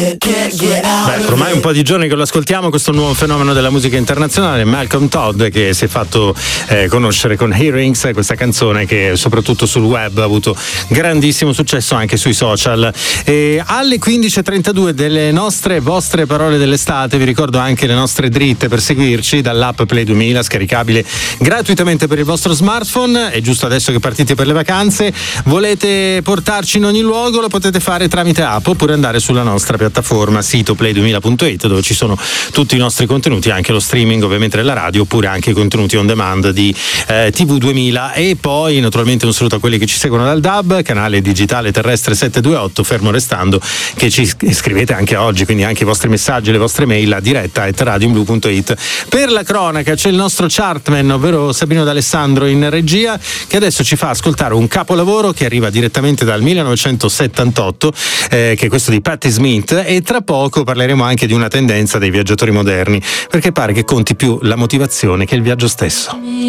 Beh, ormai un po' di giorni che lo ascoltiamo, questo nuovo fenomeno della musica internazionale, Malcolm Todd, che si è fatto conoscere con Earrings, questa canzone che soprattutto sul web ha avuto grandissimo successo anche sui social. E alle 15.32 delle vostre parole dell'estate, vi ricordo anche le nostre dritte per seguirci dall'app Play 2000, scaricabile gratuitamente per il vostro smartphone. È giusto adesso che partite per le vacanze, volete portarci in ogni luogo, lo potete fare tramite app oppure andare sulla nostra piattaforma, sito play2000.it, dove ci sono tutti i nostri contenuti, anche lo streaming ovviamente della radio, oppure anche i contenuti on demand di TV 2000. E poi naturalmente un saluto a quelli che ci seguono dal DAB, canale digitale terrestre 728, fermo restando che ci scrivete anche oggi, quindi anche i vostri messaggi, le vostre mail a diretta@radioinblu.it. Per la cronaca c'è il nostro chartman, ovvero Sabrino D'Alessandro in regia, che adesso ci fa ascoltare un capolavoro che arriva direttamente dal 1978, che è questo di Patti Smith, e tra poco parleremo anche di una tendenza dei viaggiatori moderni, perché pare che conti più la motivazione che il viaggio stesso.